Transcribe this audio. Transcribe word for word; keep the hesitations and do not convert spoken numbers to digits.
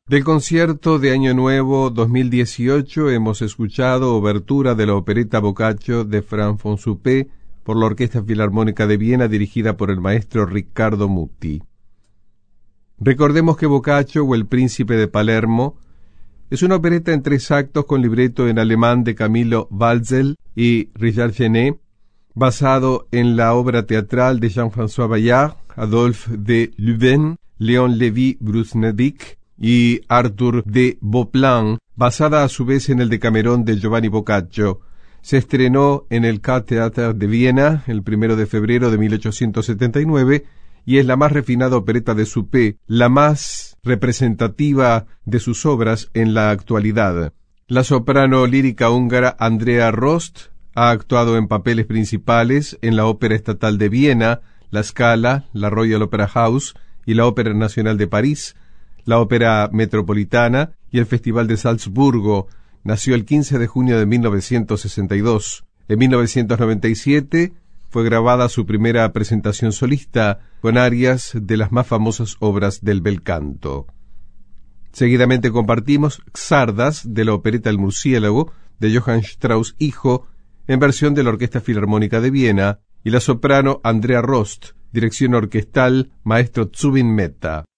Del concierto de Año Nuevo dos mil dieciocho hemos escuchado obertura de la opereta Boccaccio de Franz von Suppé por la Orquesta Filarmónica de Viena dirigida por el maestro Riccardo Muti. Recordemos que Boccaccio o El Príncipe de Palermo es una opereta en tres actos con libreto en alemán de Camilo Walsel y Richard Genet, basado en la obra teatral de Jean-François Bayard, Adolphe de Lubin, Léon Lévy-Brusnedік y Arthur de Beauplan, basada a su vez en el Decamerón de Giovanni Boccaccio. Se estrenó en el K-Theater de Viena el primero de febrero de mil ochocientos setenta y nueve y es la más refinada opereta de Suppé, la más representativa de sus obras en la actualidad. La soprano lírica húngara Andrea Rost ha actuado en papeles principales en la Ópera Estatal de Viena, la Scala, la Royal Opera House y la Ópera Nacional de París, la Ópera Metropolitana y el Festival de Salzburgo. Nació el quince de junio de mil novecientos sesenta y dos. En mil novecientos noventa y siete fue grabada su primera presentación solista con arias de las más famosas obras del bel canto. Seguidamente compartimos Xardas de la opereta El Murciélago de Johann Strauss hijo en versión de la Orquesta Filarmónica de Viena y la soprano Andrea Rost, dirección orquestal maestro Zubin Mehta.